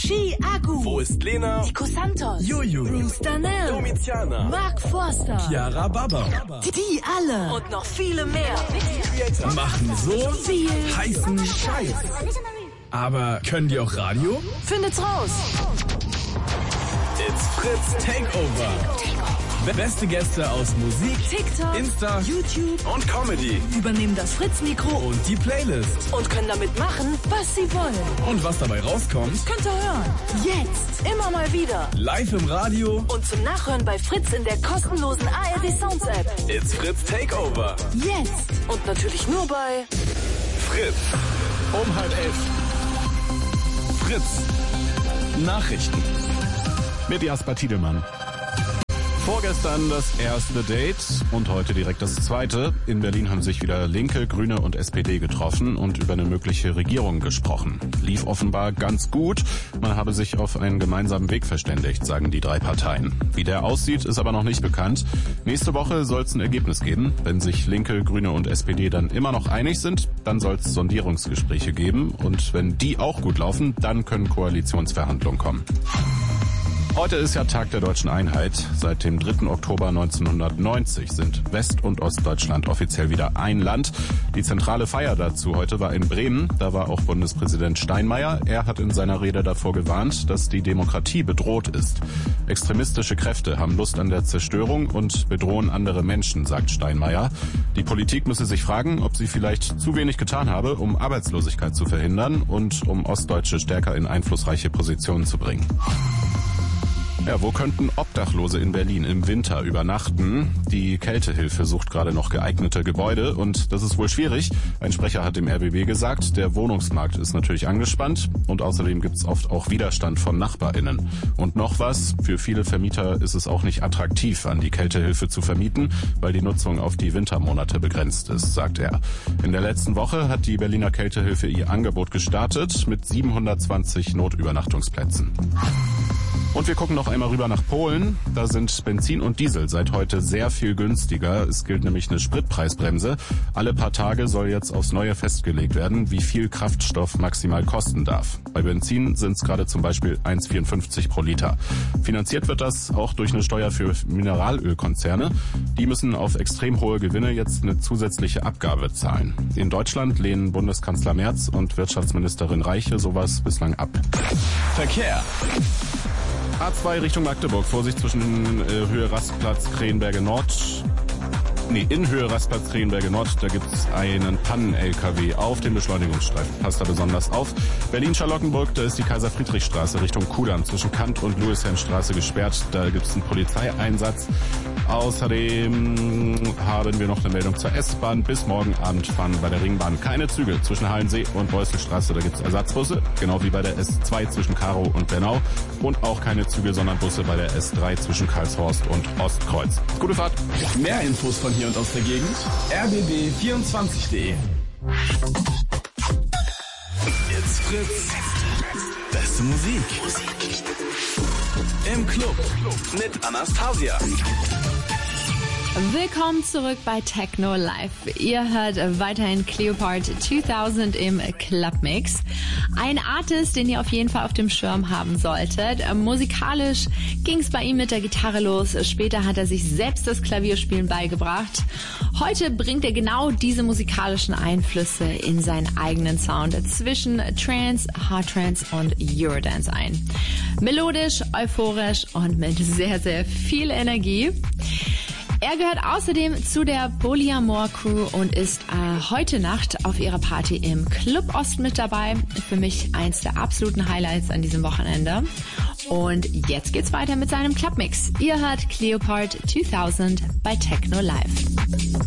Chi Agu. Wo ist Lena? Nico Santos. Jojo. Bruce Danell. Domiziana. Mark Forster. Chiara Baba. Die alle und noch viele mehr Machen so viel heißen Scheiß. Aber können die auch Radio? Findet's raus. It's Fritz Takeover. Beste Gäste aus Musik, TikTok, Insta, YouTube und Comedy. übernehmen das Fritz-Mikro Und die Playlist. und können damit machen, was sie wollen. Und was dabei rauskommt, Könnt ihr hören. Jetzt. Immer mal wieder. live im Radio. Und zum Nachhören bei Fritz in der kostenlosen ARD Sounds App. It's Fritz Takeover. Jetzt. Und natürlich nur bei Fritz. Um 10:30. Fritz. Nachrichten. Mit Jasper Tiedemann. Vorgestern das erste Date und heute direkt das zweite. In Berlin haben sich wieder Linke, Grüne und SPD getroffen und über eine mögliche Regierung gesprochen. Lief offenbar ganz gut. Man habe sich auf einen gemeinsamen Weg verständigt, sagen die drei Parteien. Wie der aussieht, ist aber noch nicht bekannt. Nächste Woche soll es ein Ergebnis geben. Wenn sich Linke, Grüne und SPD dann immer noch einig sind, dann soll es Sondierungsgespräche geben. Und wenn die auch gut laufen, dann können Koalitionsverhandlungen kommen. Heute ist ja Tag der Deutschen Einheit. Seit dem 3. Oktober 1990 sind West- und Ostdeutschland offiziell wieder ein Land. Die zentrale Feier dazu heute war in Bremen. Da war auch Bundespräsident Steinmeier. Er hat in seiner Rede davor gewarnt, dass die Demokratie bedroht ist. Extremistische Kräfte haben Lust an der Zerstörung und bedrohen andere Menschen, sagt Steinmeier. Die Politik müsse sich fragen, ob sie vielleicht zu wenig getan habe, um Arbeitslosigkeit zu verhindern und um Ostdeutsche stärker in einflussreiche Positionen zu bringen. Ja, wo könnten Obdachlose in Berlin im Winter übernachten? Die Kältehilfe sucht gerade noch geeignete Gebäude und das ist wohl schwierig. Ein Sprecher hat dem RBB gesagt, der Wohnungsmarkt ist natürlich angespannt und außerdem gibt's oft auch Widerstand von NachbarInnen. Und noch was, für viele Vermieter ist es auch nicht attraktiv, an die Kältehilfe zu vermieten, weil die Nutzung auf die Wintermonate begrenzt ist, sagt er. In der letzten Woche hat die Berliner Kältehilfe ihr Angebot gestartet mit 720 Notübernachtungsplätzen. Und wir gucken noch einmal rüber nach Polen. Da sind Benzin und Diesel seit heute sehr viel günstiger. Es gilt nämlich eine Spritpreisbremse. Alle paar Tage soll jetzt aufs Neue festgelegt werden, wie viel Kraftstoff maximal kosten darf. Bei Benzin sind es gerade zum Beispiel 1,54 pro Liter. Finanziert wird das auch durch eine Steuer für Mineralölkonzerne. Die müssen auf extrem hohe Gewinne jetzt eine zusätzliche Abgabe zahlen. In Deutschland lehnen Bundeskanzler Merz und Wirtschaftsministerin Reiche sowas bislang ab. Verkehr. A2 Richtung Magdeburg. Vorsicht zwischen Höhe Rastplatz Krähenberge Nord. In Höhe Rastplatz Krähenberge Nord, da gibt's einen Pannen-LKW auf dem Beschleunigungsstreifen. Passt da besonders auf. Berlin-Charlottenburg, da ist die Kaiser-Friedrich-Straße Richtung Kudamm zwischen Kant und Louis-Helm-Straße gesperrt. Da gibt's einen Polizeieinsatz. Außerdem haben wir noch eine Meldung zur S-Bahn. Bis morgen Abend fahren bei der Ringbahn keine Züge zwischen Hallensee und Beuselstraße. Da gibt's Ersatzbusse, genau wie bei der S2 zwischen Karow und Bernau. Und auch keine Züge, sondern Busse bei der S3 zwischen Karlshorst und Ostkreuz. Gute Fahrt! Mehr Infos von hier und aus der Gegend. rbb24.de. It's Fritz. Beste Musik. Im Club mit Anastasia. Willkommen zurück bei Techno Live. Ihr hört weiterhin Cleopard 2000 im Clubmix. Ein Artist, den ihr auf jeden Fall auf dem Schirm haben solltet. Musikalisch ging es bei ihm mit der Gitarre los. Später hat er sich selbst das Klavierspielen beigebracht. Heute bringt er genau diese musikalischen Einflüsse in seinen eigenen Sound zwischen Trance, Hard Trance und Eurodance ein. Melodisch, euphorisch und mit sehr, sehr viel Energie. Er gehört außerdem zu der Polyamor Crew und ist heute Nacht auf ihrer Party im Club Ost mit dabei. Für mich eins der absoluten Highlights an diesem Wochenende. Und jetzt geht's weiter mit seinem Clubmix. Ihr hört Cleopard 2000 bei Techno Live.